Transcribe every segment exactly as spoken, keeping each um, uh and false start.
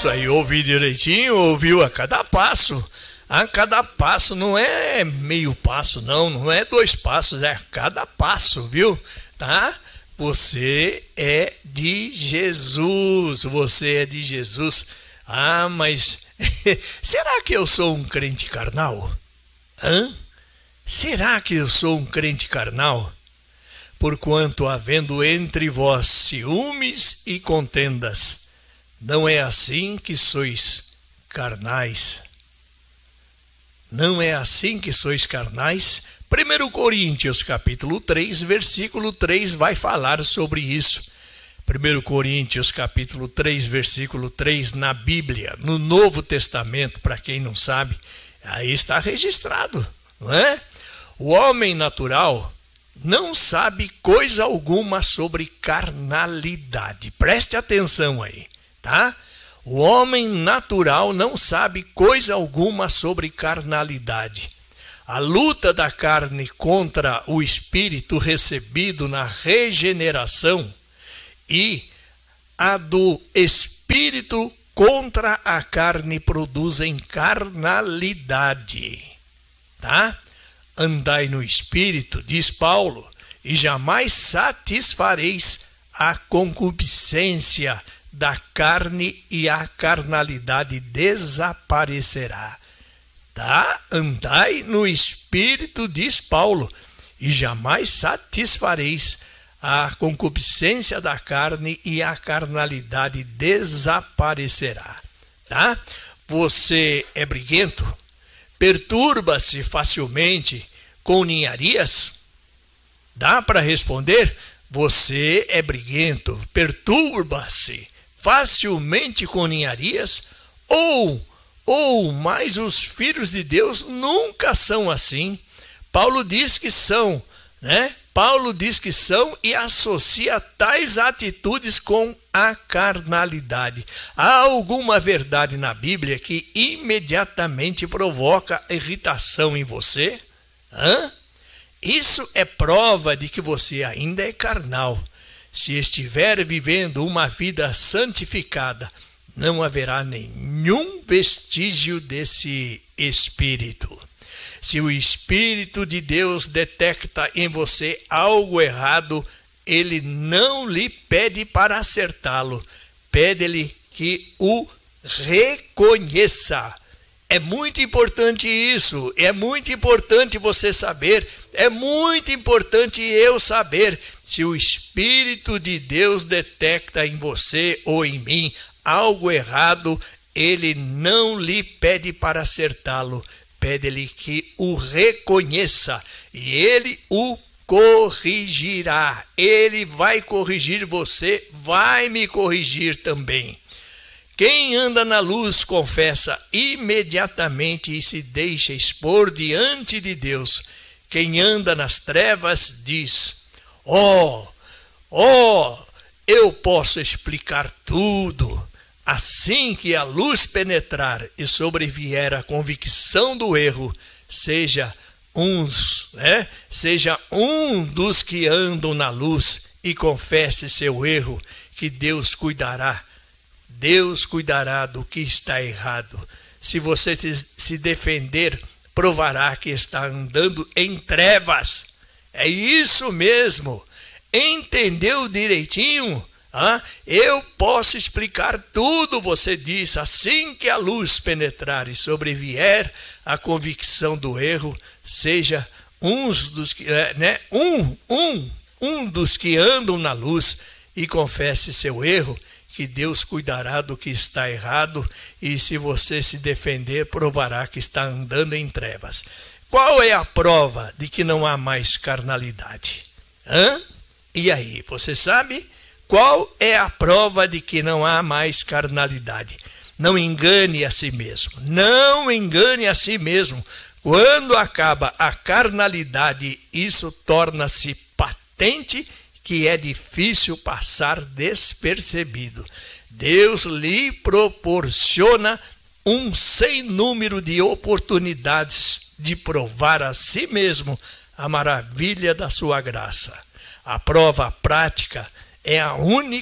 Isso aí, ouvi direitinho, ouviu a cada passo. A cada passo, não é meio passo, não, não é dois passos, é a cada passo, viu? Tá? Você é de Jesus, você é de Jesus. Ah, mas será que eu sou um crente carnal? Hã? Será que eu sou um crente carnal? Porquanto havendo entre vós ciúmes e contendas, não é assim que sois carnais? Não é assim que sois carnais? primeiro Coríntios, capítulo três, versículo três, vai falar sobre isso. primeiro Coríntios, capítulo três, versículo três, na Bíblia, no Novo Testamento, para quem não sabe, aí está registrado, não é? O homem natural não sabe coisa alguma sobre carnalidade. Preste atenção aí, tá? O homem natural não sabe coisa alguma sobre carnalidade. A luta da carne contra o espírito recebido na regeneração e a do espírito contra a carne produzem carnalidade, tá? Andai no espírito, diz Paulo, e jamais satisfareis a concupiscência da carne e a carnalidade desaparecerá. Tá? Andai no espírito, diz Paulo, e jamais satisfareis a concupiscência da carne e a carnalidade desaparecerá. Tá? Você é briguento? Perturba-se facilmente com ninharias? Dá para responder? Você é briguento, perturba-se facilmente com ninharias? Ou, ou, mas os filhos de Deus nunca são assim. Paulo diz que são, né? Paulo diz que são e associa tais atitudes com a carnalidade. Há alguma verdade na Bíblia que imediatamente provoca irritação em você? Hã? Isso é prova de que você ainda é carnal. Se estiver vivendo uma vida santificada, não haverá nenhum vestígio desse espírito. Se o Espírito de Deus detecta em você algo errado, ele não lhe pede para acertá-lo, pede-lhe que o reconheça. É muito importante isso, é muito importante você saber, é muito importante eu saber. Se o Espírito de Deus detecta em você ou em mim algo errado, ele não lhe pede para acertá-lo, pede-lhe que o reconheça e ele o corrigirá. Ele vai corrigir você, vai me corrigir também. Quem anda na luz confessa imediatamente e se deixa expor diante de Deus. Quem anda nas trevas diz: ó, ó, eu posso explicar tudo. Assim que a luz penetrar e sobrevier a convicção do erro, seja uns, né? Seja um dos que andam na luz e confesse seu erro, que Deus cuidará. Deus cuidará do que está errado. Se você se defender, provará que está andando em trevas. É isso mesmo. Entendeu direitinho? Ah, eu posso explicar tudo, você diz, assim que a luz penetrar e sobrevier a convicção do erro, seja uns dos que, né, um, um, um dos que andam na luz e confesse seu erro, que Deus cuidará do que está errado, e se você se defender, provará que está andando em trevas. Qual é a prova de que não há mais carnalidade? Hã? E aí, você sabe? Qual é a prova de que não há mais carnalidade? Não engane a si mesmo. Não engane a si mesmo. Quando acaba a carnalidade, isso torna-se patente que é difícil passar despercebido. Deus lhe proporciona um sem número de oportunidades de provar a si mesmo a maravilha da sua graça. A prova prática é a única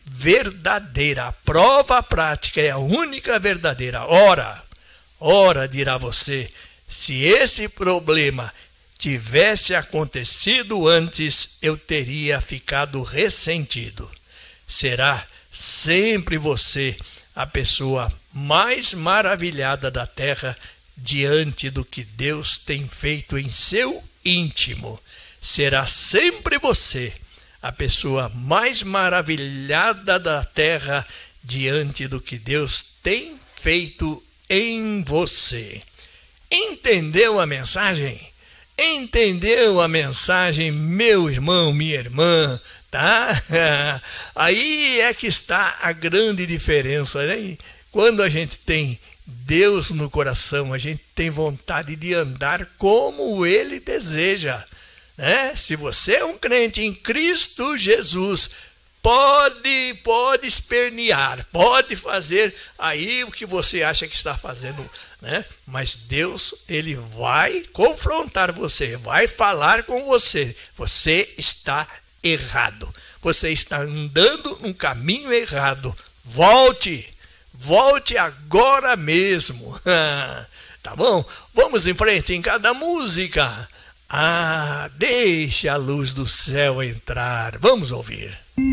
verdadeira. A prova prática é a única verdadeira. Ora, ora, dirá você, se esse problema tivesse acontecido antes, eu teria ficado ressentido. Será sempre você a pessoa mais maravilhada da terra diante do que Deus tem feito em seu íntimo. Será sempre você a pessoa mais maravilhada da terra diante do que Deus tem feito em você. Entendeu a mensagem? Entendeu a mensagem, meu irmão, minha irmã, tá? Aí é que está a grande diferença, né? Quando a gente tem Deus no coração, a gente tem vontade de andar como Ele deseja, né? Se você é um crente em Cristo Jesus, pode, pode espernear, pode fazer aí o que você acha que está fazendo, né? Mas Deus, Ele vai confrontar você, vai falar com você. Você está errado, você está andando num caminho errado. Volte, volte agora mesmo. Tá bom? Vamos em frente em cada música. Ah, deixa a luz do céu entrar. Vamos ouvir.